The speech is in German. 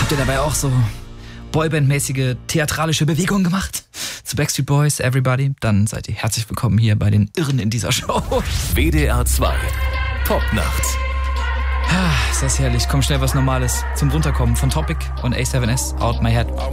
Habt ihr dabei auch so Boyband-mäßige theatralische Bewegungen gemacht? Zu Backstreet Boys, Everybody? Dann seid ihr herzlich willkommen hier bei den Irren in dieser Show. WDR 2 Popnacht. Ist das herrlich. Komm, schnell was Normales zum Runterkommen von Topic und A7S, Out My Head.